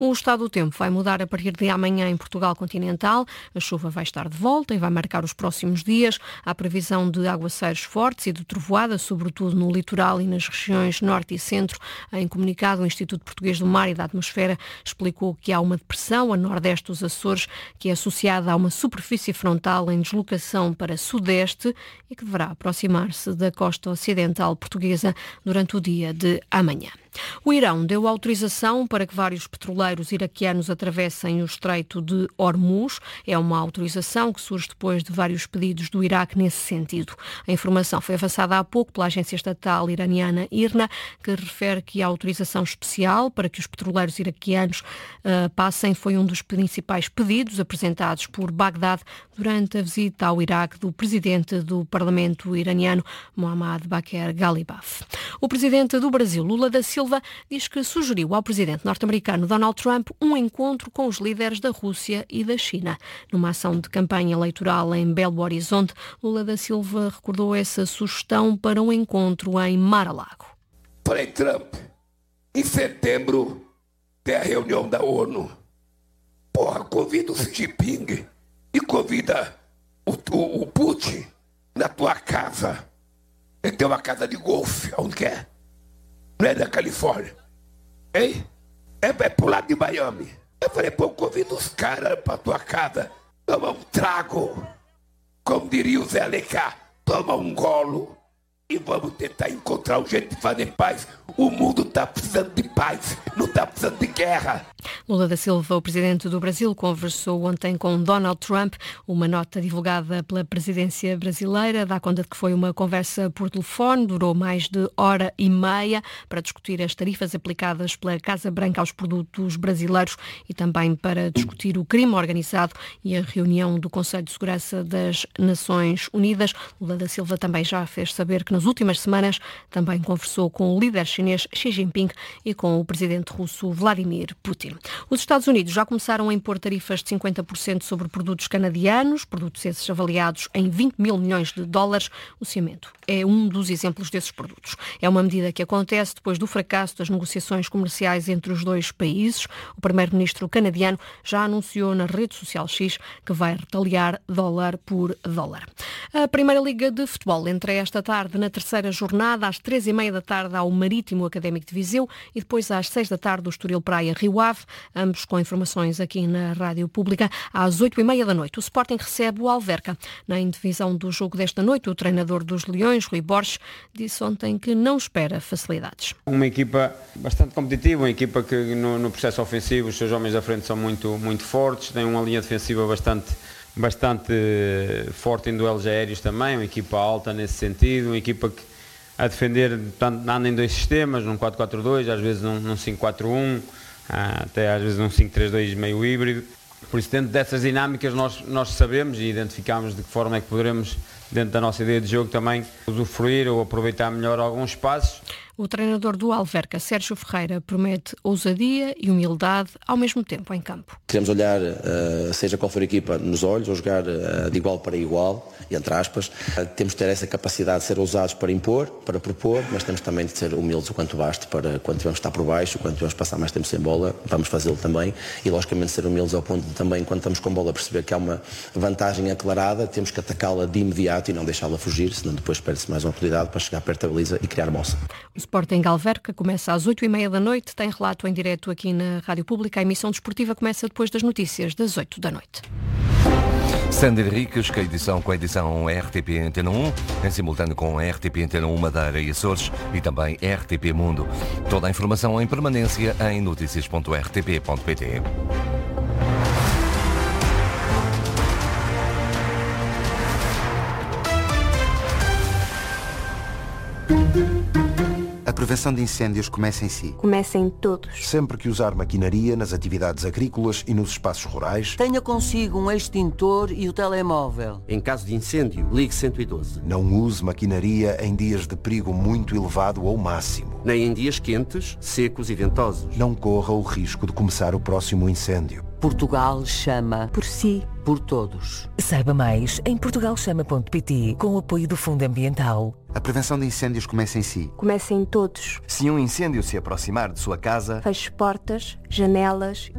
O estado do tempo vai mudar a partir de amanhã em Portugal continental. A chuva vai estar de volta e vai marcar os próximos dias. Há previsão de aguaceiros fortes e de trovoada, sobretudo no litoral e nas regiões norte e centro. Em comunicado, o Instituto Português do Mar e da Atmosfera explicou que há uma depressão a nordeste dos Açores que é associada a uma superfície frontal em deslocação para sudeste e que deverá aproximar-se da costa ocidental portuguesa durante o dia de amanhã. O Irão deu autorização para que vários petroleiros iraquianos atravessem o Estreito de Hormuz. É uma autorização que surge depois de vários pedidos do Iraque nesse sentido. A informação foi avançada há pouco pela agência estatal iraniana IRNA, que refere que a autorização especial para que os petroleiros iraquianos passem foi um dos principais pedidos apresentados por Bagdade durante a visita ao Iraque do presidente do Parlamento iraniano, Mohammad Bagher Ghalibaf. O presidente do Brasil, Lula da Silva, diz que sugeriu ao presidente norte-americano Donald Trump um encontro com os líderes da Rússia e da China. Numa ação de campanha eleitoral em Belo Horizonte, Lula da Silva recordou essa sugestão para um encontro em Mar-a-Lago. Falei, Trump, em setembro tem a reunião da ONU. Convida o Xi Jinping e convida o Putin na tua casa. Ele tem uma casa de golfe, onde que é? Não é da Califórnia, hein? É pro lado de Miami. Eu falei, convido os caras pra tua casa, toma um trago, como diria o Zé Alencar, toma um golo e vamos tentar encontrar um jeito de fazer paz. O mundo está precisando de paz, não está precisando de guerra. Lula da Silva, o presidente do Brasil, conversou ontem com Donald Trump. Uma nota divulgada pela presidência brasileira dá conta de que foi uma conversa por telefone, durou mais de hora e meia para discutir as tarifas aplicadas pela Casa Branca aos produtos brasileiros e também para discutir o crime organizado e a reunião do Conselho de Segurança das Nações Unidas. Lula da Silva também já fez saber que nas últimas semanas também conversou com o líder chinês Xi Jinping e com o presidente russo Vladimir Putin. Os Estados Unidos já começaram a impor tarifas de 50% sobre produtos canadianos, produtos esses avaliados em 20 mil milhões de dólares. O cimento é um dos exemplos desses produtos. É uma medida que acontece depois do fracasso das negociações comerciais entre os dois países. O primeiro-ministro canadiano já anunciou na rede social X que vai retaliar dólar por dólar. A Primeira Liga de Futebol entra esta tarde na terceira jornada. Às 3h30 da tarde ao Marítimo Académico de Viseu e depois às 6 da tarde o Estoril Praia Rio Ave, ambos com informações aqui na Rádio Pública. Às 8h30 da noite o Sporting recebe o Alverca. Na indivisão do jogo desta noite, o treinador dos Leões, Rui Borges, disse ontem que não espera facilidades. Uma equipa bastante competitiva, uma equipa que no processo ofensivo os seus homens da frente são muito, muito fortes, tem uma linha defensiva bastante forte em duelos aéreos também, uma equipa alta nesse sentido, uma equipa que a defender anda em dois sistemas, num 4-4-2, às vezes num 5-4-1, até às vezes num 5-3-2 meio híbrido. Por isso, dentro dessas dinâmicas, nós sabemos e identificamos de que forma é que poderemos, dentro da nossa ideia de jogo, também usufruir ou aproveitar melhor alguns espaços. O treinador do Alverca, Sérgio Ferreira, promete ousadia e humildade ao mesmo tempo em campo. Queremos olhar, seja qual for a equipa, nos olhos, ou jogar de igual para igual, entre aspas. Temos de ter essa capacidade de ser ousados para impor, para propor, mas temos também de ser humildes o quanto basta para quando tivermos estar por baixo, quando tivermos passar mais tempo sem bola, vamos fazê-lo também. E logicamente ser humildes ao ponto de também, quando estamos com bola, perceber que há uma vantagem aclarada, temos que atacá-la de imediato e não deixá-la fugir, senão depois perde-se mais uma oportunidade para chegar perto da baliza e criar moça. O Sporting Alverca começa às 8h30 da noite, tem relato em direto aqui na Rádio Pública. A emissão desportiva começa depois das notícias das 8 da noite. Sandy Henriques, que com a edição RTP Antena 1, em simultâneo com a RTP Antena 1 Madeira e Açores e também RTP Mundo. Toda a informação em permanência em noticias.rtp.pt. A prevenção de incêndios começa em si. Começa em todos. Sempre que usar maquinaria nas atividades agrícolas e nos espaços rurais, tenha consigo um extintor e o telemóvel. Em caso de incêndio, ligue 112. Não use maquinaria em dias de perigo muito elevado ou máximo. Nem em dias quentes, secos e ventosos. Não corra o risco de começar o próximo incêndio. Portugal chama. Por si. Por todos. Saiba mais em portugalchama.pt, com o apoio do Fundo Ambiental. A prevenção de incêndios começa em si. Começa em todos. Se um incêndio se aproximar de sua casa, feche portas, janelas